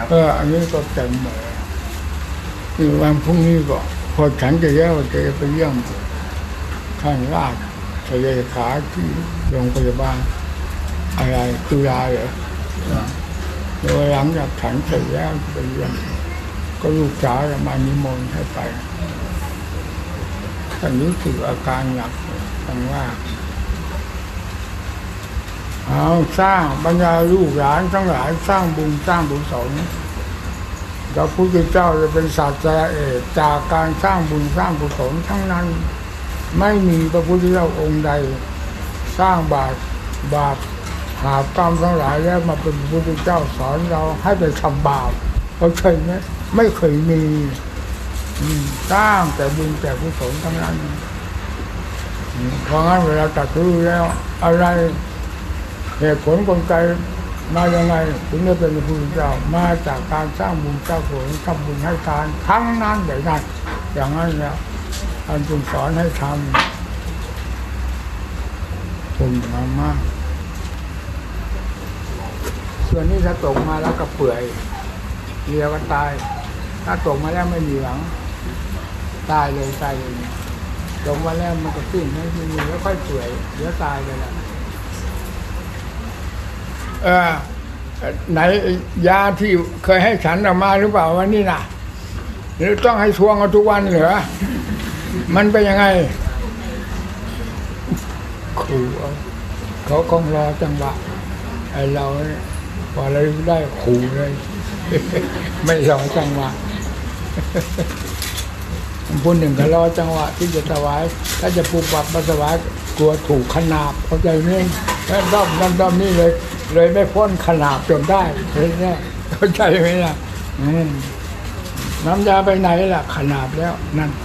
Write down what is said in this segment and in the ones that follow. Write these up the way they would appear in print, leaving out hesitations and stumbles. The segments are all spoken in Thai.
อันนี้ก็เต็มเลยคือวันพรุ่งนี้ก็พอฉันจะแล้วจะไปเยี่ยมข้างราชทะเลขาที่โรงพยาบาลอะไรตุลาเหรอโดยหลังจากฉันเสร็จแล้วไปเยี่ยมก็ลูกสาวจะมานิมนต์ให้ไปตอนนี้คืออาการหนักทั้งว่าเอาสร้างบรรดาลูกหลานทั้งหลายสร้างบุญสร้างบุญสนพระพุทธเจ้าจะเป็นศาสตราเอกจากการสร้างบุญสร้างกุศลทั้งนั้นไม่มีพระพุทธเจ้าองค์ใดสร้างบาปหาบกรรมทั้งหลายแล้วมาเป็นพระพุทธเจ้าสอนเราให้ไปทำบาปเขาเคยไหมไม่เคยมีสร้างแต่บุญแต่กุศลทั้งนั้นเพราะงั้นเวลาตรัสรู้แล้วอะไรเหตุผลกลไกมายังไงถึงได้เป็นพระพุทธเจ้ามาจากการสร้างบุญสร้างกุศลทำบุญให้ทานทั้งนั้นอย่างนั้นอย่างนั้นแล้วท่านจึงสอนให้ทำบุญมากส่วนนี้ถ้าตกมาแล้วก็เปื่อยเรียวก็ตายถ้าตกมาแล้วไม่มีหวังตายเลยตกมาแล้วมันก็สิ้นไม่มีแล้วค่อยเปื่อยเดี๋ยวตายเลยแหละไหนยาที่เคยให้ฉันออกมาหรือเปล่าวันนี้น่ะหรือต้องให้ทวงเอาทุกวันเหรอมันเป็นยังไงขู่เขาคงรอจังหวะไอ้เราพอเราได้ขู่เลยไม่รอจังหวะคนหนึ่งก็รอจังหวะที่จะถวายถ้าจะปลูกปักมาถวายกลัวถูกขนาบเข้าใจไหมแล้วด้อมนี่เลยไม่พ้นขนาบจนได้เนี่ยเข้าใจไหมล่ะน้ำยาไปไหนล่ะขนาบแล้วนั่น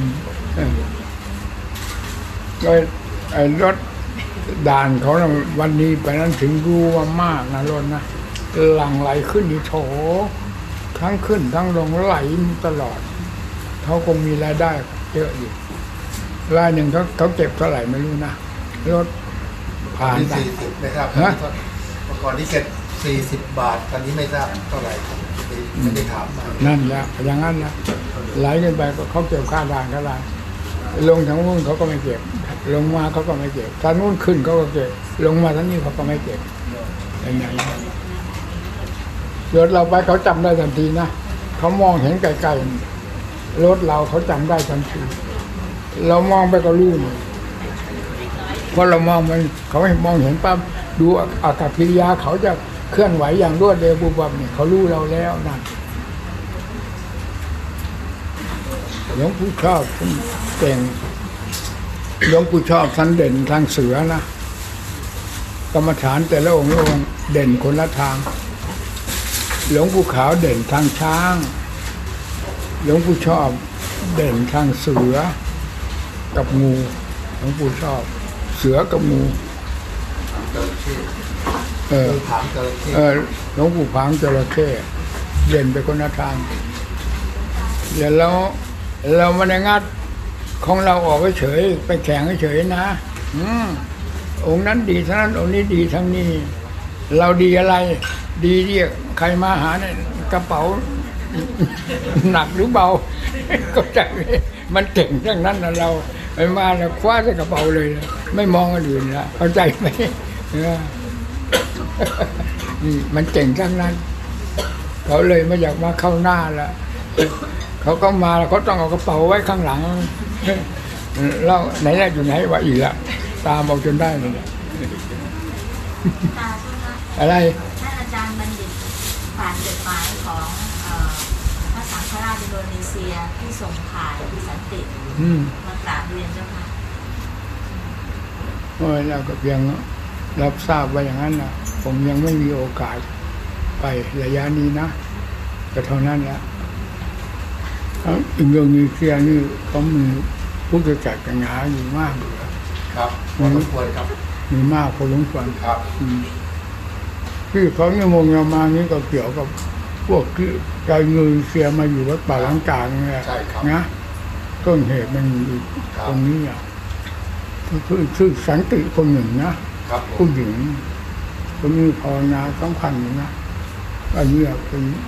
เลยไอ้รถด่านเขาวันนี้ไปนั้นถึงรู้ว่ามากนะรถนะหลั่งไหลขึ้นอยู่โถทั้งขึ้นทั้งลงไหลตลอดเขาคงมีรายได้เยอะอยู่รายหนึ่งเขาเก็บเท่าไหร่ไม่รู้นะรถผ่านไป 40นะครับเมื่อก่อนที่เก็บ40 บาทตอนนี้ไม่ทราบเท่าไหร่ไม่ได้ถามมานั่นแหละอย่างนั้นนะไหลกันไปก็เขาเก็บค่าด่านก็ได้ลงทางนู้นเขาก็ไม่เก็บลงมาเขาก็ไม่เก็บทางนู้นขึ้นเขาก็เก็บลงมาทางนี้เขาก็ไม่เก็บอย่างนี้รถเราไปเขาจำได้ทันทีนะเขามองเห็นไกลๆรถเราเขาจำได้ทันทีเรามองไปก็รู้เพราะเรามองมันเขาให้มองเห็นปั๊บดูอากัปกิริยาเขาจะเคลื่อนไหวอย่างรวดเร็วปุ๊บปั๊บเนี่ยเขารู้เราแล้วนั่นหลวงปู่ชอบเก่งหลวงปู่ชอบท่านเด่นทางเสือนะกรรมฐานแต่ละองค์เด่นคนละทางหลวงปู่ขาวเด่นทางช้างหลวงปู่ชอบเด่นทางเสือกับงูหลวงปู่ชอบเสือกับงูหลวงปู่ผางจระเข้เด่นไปคนละทางเดี๋ยวเราไม่ได้งัดของเราออกเฉยไปแข่งเฉยนะองค์นั้นดีทั้งนั้นองค์นี้ดีทั้งนี้เราดีอะไรดีเรียกใครมาหาเนี่ยกระเป๋าหนักหรือเบาก็ใจมันเก่งทั้งนั้นนะเราไปมาแล้วคว้าใส่กระเป๋าเลยนะไม่มองอันอื่นละเข้าใจไหมนี่มันเก่งทั้งนั้นเขาเลยไม่อยากมาเข้าหน้าละเขาก็มาแล้วเขาต้องเอากระเป๋าไว้ข้างหลังแล้วไหนได้อยู่ไหนวะอีกละตามเอาจนได้เลยอะไรท่านอาจารย์บัณฑิตผ่านจดหมายของพระสังฆราชอินโดนีเซียที่ส่งผ่านสันติมากราบเรียนเจ้าค่ะเราก็เพียงรับทราบว่าอย่างนั้นนะผมยังไม่มีโอกาสไประยะนี้นะแต่เท่านั้นแหละอินโดนีเซียนี่เขามีผู้จัดการงานอยู่มากเลยครับพอสมควรครับมีมากพอสมควรครับที่เขาเนี่ยมงเรามานี้ก็เกี่ยวกับพวกที่ใจเงินเสียมาอยู่วัดป่าหลังกลางเนี่ยนะต้นเหตุมันอยู่ตรงนี้อ่ะคือสันติคนหนึ่งนะผู้หญิงก็มีภาวนาสำคัญนะอันนี้เป็น